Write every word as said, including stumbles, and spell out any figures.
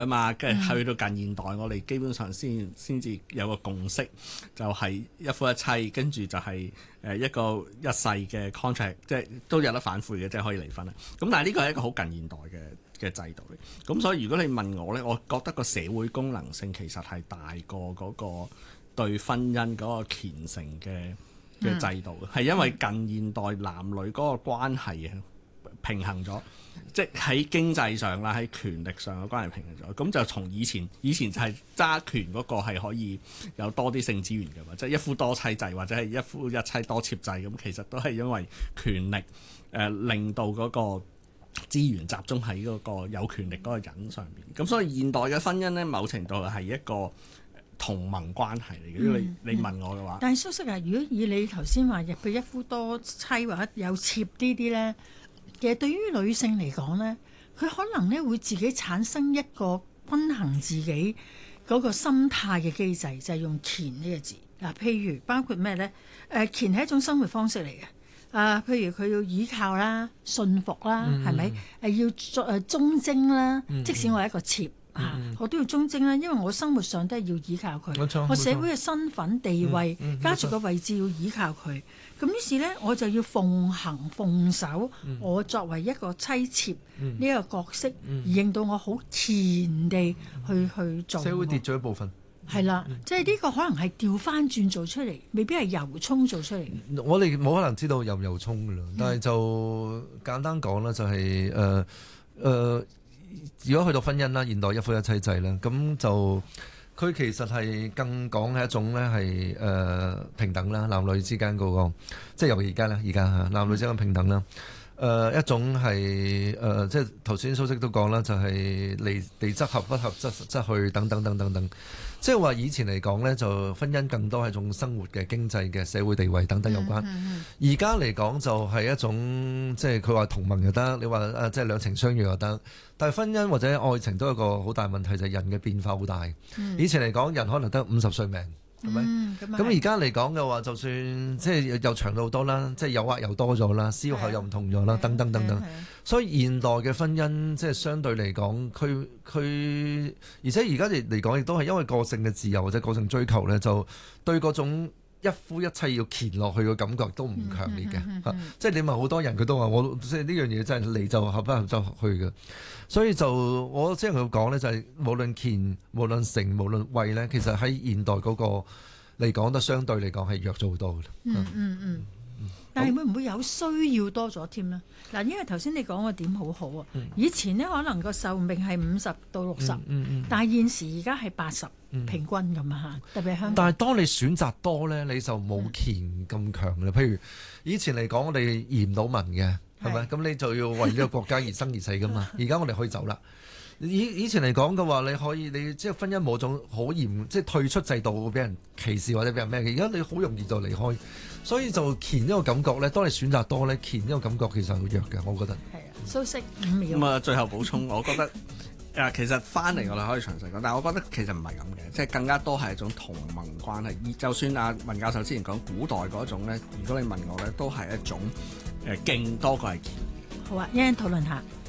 啊嘛，跟住去到近現代，我哋基本上先先至有個共識，就係一夫一妻，跟住就係誒一個一世嘅 contract，即係都有得反悔嘅，即係可以離婚啦。咁但係呢個係一個好近現代嘅嘅制度嚟。咁所以如果你問我咧，我覺得個社會功能性其實係大過嗰個對婚姻嗰個虔誠嘅嘅制度，係、嗯、因為近現代男女嗰個關係啊平衡咗。即係喺經濟上啦，喺權力上嘅關係平衡咗，咁就從以前以前就係揸權嗰個係可以有多啲性資源嘅嘛，即係一夫多妻制或者係一夫一妻多妾制，咁其實都係因為權力誒、呃、令到嗰個資源集中喺嗰個有權力嗰個人上面。咁所以現代嘅婚姻呢，某程度係一個同盟關係嚟嘅。如果你你問我嘅話， 但係蘇軾啊，如果以你頭先話入去一夫多妻或者有妾呢啲呢？其實對於女性嚟講呢，佢可能咧會自己產生一個均衡自己嗰個心態嘅機制，就係、是、用虔呢個字。嗱，譬如包括咩呢？誒，虔係一種生活方式嚟嘅。啊，譬如佢要依靠啦、信服啦，係咪、嗯？誒，要作誒忠貞啦。嗯、即使我係一個妾。啊！嗯、我都要忠貞啦，因為我生活上都係要依靠佢， 錯我社會嘅身份地位、嗯嗯、家族嘅位置要依靠佢。咁於是呢，我就要奉行奉守、嗯、我作為一個妻妾呢一個角色，嗯、而令到我好虔地去去做社會秩序一部分。 係啦，嗯、即係呢個可能係調翻轉做出嚟，未必係由衷做出嚟。 我哋冇可能知道由唔由衷噶啦，嗯、但係就簡單講啦，就係誒誒。呃呃如果去到婚姻啦，現代一夫一妻制啦，咁就佢其實係更講係一種咧係誒平等啦，男女之間嗰、那個，即係尤其而家咧，而家嚇男女之間平等啦。誒、呃、一種係誒、呃，即係頭先蘇軾都講啦，就係離地則合，不合則則去，等等等等等。即係話以前嚟講呢，就婚姻更多係一種生活嘅、經濟嘅、社會地位等等有關。而家嚟講就係一種即係佢話同盟又得，你話誒即係兩情相悅又得。但係婚姻或者愛情都有一個好大問題，就係、是、人嘅變化好大。嗯、以前嚟講，人可能得五十歲命。係咪？咁而家嚟講嘅話，就算即係又長到好多啦，即係誘惑又多咗啦，思考又唔同咗啦，等等等等。所以現代嘅婚姻即係相對嚟講，佢佢而且而家嚟嚟講，亦都係因為個性嘅自由或者個性追求咧，就對嗰種一夫一妻要乾落去嘅感覺都唔強烈嘅。嗯嗯嗯嗯、即係你問好多人，佢都話我即係呢樣嘢真係嚟就合，不合就去嘅。所以就我即係佢講咧，就係、是、無論虔、無論誠、無論惠咧，其實喺現代嗰個嚟講，都相對嚟講係弱咗好多嘅。 嗯嗯嗯。嗯嗯但係會唔會有需要多咗添呢？嗱，因為頭先你講個點好好啊。嗯、以前呢，可能個壽命係五十到六十、嗯，嗯嗯、但係現時而家係八十平均咁啊嚇，特別係香港。但係當你選擇多咧，你就冇虔咁強啦。嗯、譬如以前嚟講，我哋移唔到民嘅。係咪？咁你就要為呢個國家而生而死噶嘛？而家我哋可以走啦。以以前嚟講嘅話，你可以你即係婚姻冇種好嚴，即係退出制度會俾人歧視或者俾人咩嘅。而家你好容易就離開，所以就虔呢個感覺咧。當你選擇多咧，虔呢個感覺其實好弱嘅，我覺得。係啊， 蘇軾五秒。 咁啊，最後補充，我覺得啊，其實翻嚟我哋可以詳細講，但係我覺得其實唔係咁嘅，即係更加多係一種同盟關係。就算阿文教授之前講古代嗰種咧，如果你問我咧，都係一種誒敬多過係虔。 好啊，一陣討論下。